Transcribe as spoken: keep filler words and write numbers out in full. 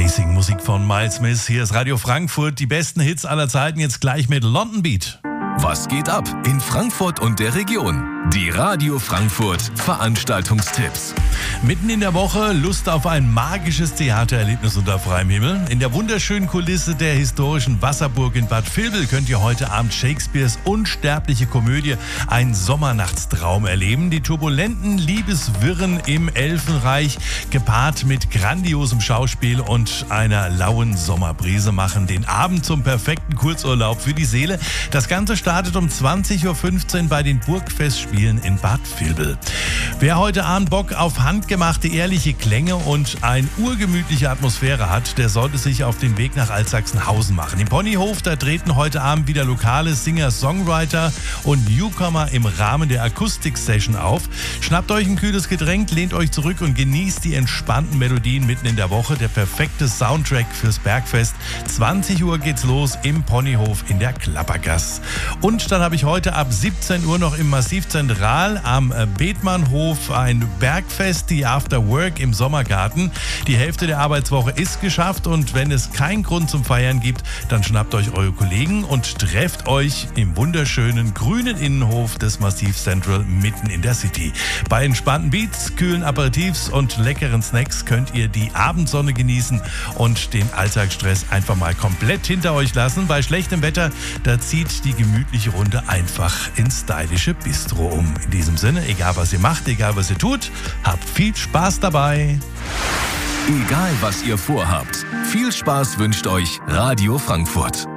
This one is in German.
Racing, Musik von Miles Smith. Hier ist Radio Frankfurt. Die besten Hits aller Zeiten jetzt gleich mit London Beat. Was geht ab in Frankfurt und der Region? Die Radio Frankfurt Veranstaltungstipps. Mitten in der Woche Lust auf ein magisches Theatererlebnis unter freiem Himmel. In der wunderschönen Kulisse der historischen Wasserburg in Bad Vilbel könnt ihr heute Abend Shakespeares unsterbliche Komödie Ein Sommernachtstraum erleben. Die turbulenten Liebeswirren im Elfenreich, gepaart mit grandiosem Schauspiel und einer lauen Sommerbrise, machen den Abend zum perfekten Kurzurlaub für die Seele. Das Ganze startet um zwanzig Uhr fünfzehn bei den Burgfestspielen in Bad Vilbel. Wer heute Abend Bock auf handgemachte, ehrliche Klänge und eine urgemütliche Atmosphäre hat, der sollte sich auf den Weg nach Altsachsenhausen machen. Im Ponyhof, da treten heute Abend wieder lokale Singer, Songwriter und Newcomer im Rahmen der Akustik-Session auf. Schnappt euch ein kühles Getränk, lehnt euch zurück und genießt die entspannten Melodien mitten in der Woche. Der perfekte Soundtrack fürs Bergfest. zwanzig Uhr geht's los im Ponyhof in der Klappergasse. Und dann habe ich heute ab siebzehn Uhr noch im Massiv Zentral am Bethmannhof ein Bergfest, die After Work im Sommergarten. Die Hälfte der Arbeitswoche ist geschafft und wenn es keinen Grund zum Feiern gibt, dann schnappt euch eure Kollegen und trefft euch im wunderschönen grünen Innenhof des Massiv Central mitten in der City. Bei entspannten Beats, kühlen Aperitifs und leckeren Snacks könnt ihr die Abendsonne genießen und den Alltagsstress einfach mal komplett hinter euch lassen. Bei schlechtem Wetter, da zieht die gemütliche Runde einfach ins stylische Bistro um. In diesem Sinne, egal was ihr macht, egal was ihr tut, habt viel Spaß dabei. Egal was ihr vorhabt, viel Spaß wünscht euch Radio Frankfurt.